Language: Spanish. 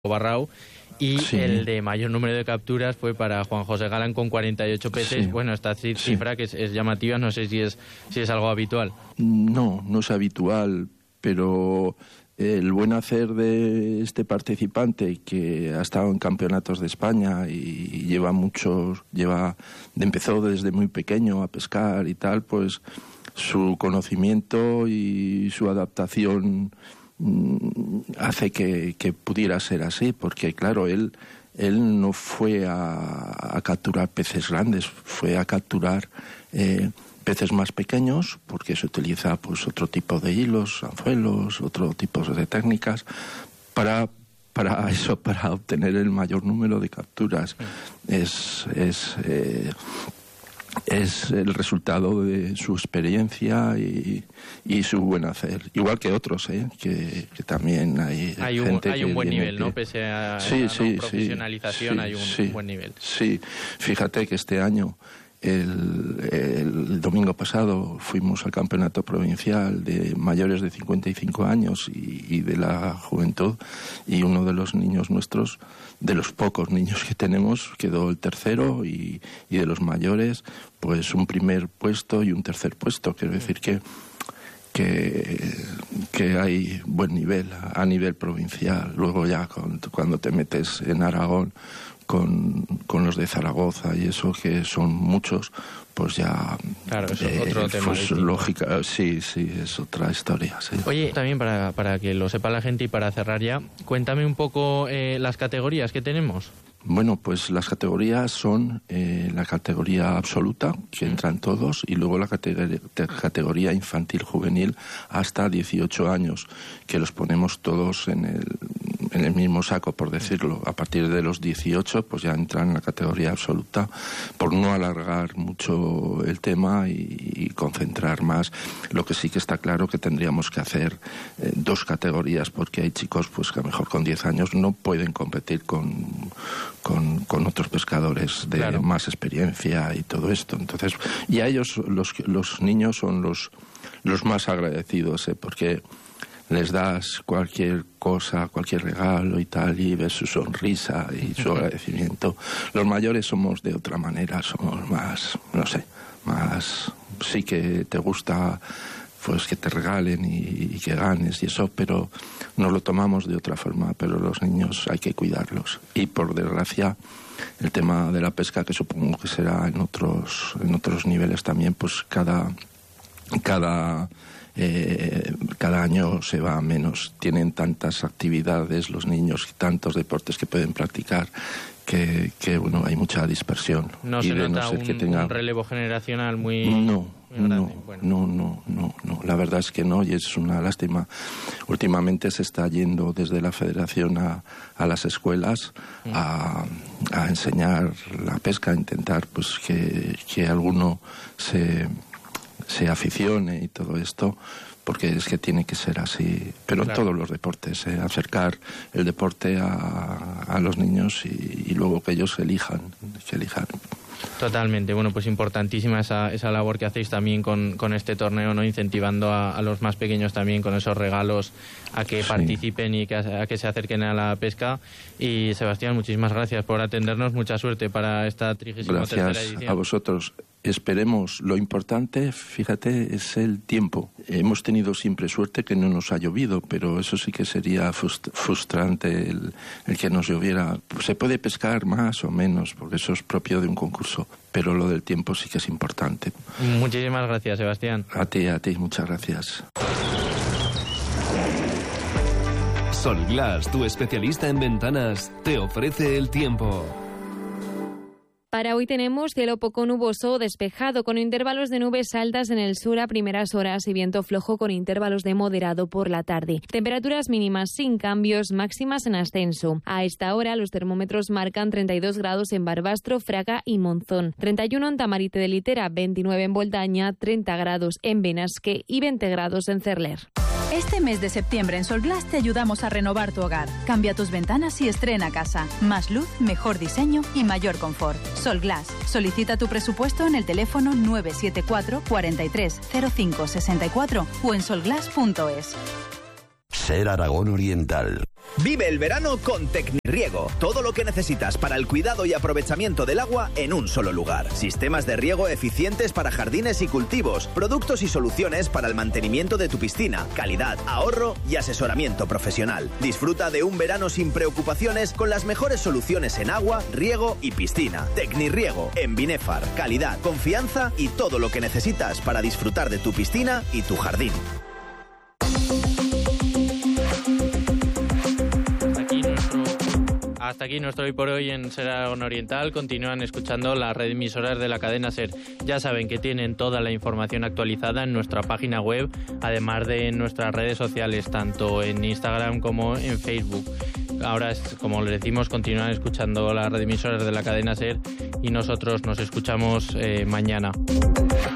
Barrau. Y el de mayor número de capturas fue para Juan José Galán con 48 peces. Sí. Bueno, esta cifra que es llamativa, no sé si es algo habitual. No es habitual, pero el buen hacer de este participante, que ha estado en campeonatos de España y empezó desde muy pequeño a pescar y tal, pues su conocimiento y su adaptación hace que pudiera ser así, porque claro, él no fue a capturar peces grandes, fue a capturar peces más pequeños, porque se utiliza pues otro tipo de hilos, anzuelos, otro tipo de técnicas para obtener el mayor número de capturas. Es el resultado de su experiencia y su buen hacer, igual que otros, que también hay gente hay un buen nivel, ¿no? Pese a la profesionalización, hay un buen nivel. Sí, fíjate que este año, el domingo pasado, fuimos al campeonato provincial de mayores de 55 años y de la juventud, y uno de los niños nuestros, de los pocos niños que tenemos, quedó el tercero, y de los mayores, pues un primer puesto y un tercer puesto. Quiero decir que hay buen nivel a nivel provincial. Luego ya cuando te metes en Aragón con los de Zaragoza y eso, que son muchos, pues ya... Claro, eso es otro tema. Pues lógica, sí, es otra historia, sí. Oye, también para que lo sepa la gente y para cerrar ya, cuéntame un poco las categorías que tenemos. Bueno, pues las categorías son la categoría absoluta, que entran todos, y luego la categoría infantil juvenil hasta 18 años, que los ponemos todos en el mismo saco, por decirlo. A partir de los 18 pues ya entran en la categoría absoluta, por no alargar mucho el tema y concentrar más. Lo que sí que está claro que tendríamos que hacer dos categorías, porque hay chicos pues que a lo mejor con 10 años no pueden competir con otros pescadores de más experiencia y todo esto. Entonces, y a ellos los niños son los más agradecidos, porque les das cualquier cosa, cualquier regalo y tal, y ves su sonrisa y su agradecimiento. Los mayores somos de otra manera, somos más, no sé, más, sí que te gusta pues que te regalen y que ganes y eso, pero nos lo tomamos de otra forma. Pero los niños hay que cuidarlos, y por desgracia el tema de la pesca, que supongo que será en otros niveles también, pues cada año se va menos. Tienen tantas actividades los niños y tantos deportes que pueden practicar que bueno, hay mucha dispersión. No se nota un relevo generacional muy grande. No, la verdad es que no, y es una lástima. Últimamente se está yendo desde la federación a las escuelas a enseñar la pesca, a intentar pues que alguno se aficione y todo esto, porque es que tiene que ser así, pero en todos los deportes, acercar el deporte a los niños y luego que ellos elijan. Totalmente. Bueno, pues importantísima esa labor que hacéis también con este torneo, ¿no? Incentivando a los más pequeños también con esos regalos a que participen y a que se acerquen a la pesca. Y Sebastián, muchísimas gracias por atendernos. Mucha suerte para esta 33ª edición. Gracias a vosotros. Esperemos. Lo importante, fíjate, es el tiempo. Hemos tenido siempre suerte que no nos ha llovido, pero eso sí que sería frustrante el que nos lloviera. Se puede pescar más o menos, porque eso es propio de un concurso, pero lo del tiempo sí que es importante. Muchísimas gracias, Sebastián. A ti, muchas gracias. Solglass, tu especialista en ventanas, te ofrece el tiempo. Para hoy tenemos cielo poco nuboso o despejado, con intervalos de nubes altas en el sur a primeras horas y viento flojo con intervalos de moderado por la tarde. Temperaturas mínimas sin cambios, máximas en ascenso. A esta hora los termómetros marcan 32 grados en Barbastro, Fraga y Monzón, 31 en Tamarite de Litera, 29 en Boldaña, 30 grados en Benasque y 20 grados en Cerler. Este mes de septiembre en Solglass te ayudamos a renovar tu hogar. Cambia tus ventanas y estrena casa. Más luz, mejor diseño y mayor confort. Solglass. Solicita tu presupuesto en el teléfono 974 43 05 64 o en solglass.es. Ser Aragón Oriental. Vive el verano con Tecnirriego. Todo lo que necesitas para el cuidado y aprovechamiento del agua en un solo lugar. Sistemas de riego eficientes para jardines y cultivos. Productos y soluciones para el mantenimiento de tu piscina. Calidad, ahorro y asesoramiento profesional. Disfruta de un verano sin preocupaciones con las mejores soluciones en agua, riego y piscina. Tecnirriego en Binefar. Calidad, confianza y todo lo que necesitas para disfrutar de tu piscina y tu jardín. Hasta aquí nuestro Hoy por Hoy en Ser Aragón Oriental. Continúan escuchando las red emisoras de la cadena SER. Ya saben que tienen toda la información actualizada en nuestra página web, además de en nuestras redes sociales, tanto en Instagram como en Facebook. Ahora, como les decimos, continúan escuchando las red emisoras de la cadena SER y nosotros nos escuchamos mañana.